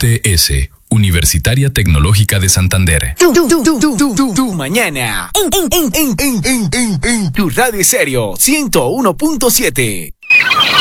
UTS, Universitaria Tecnológica de Santander. Tu mañana. En tu radio serio 101.7.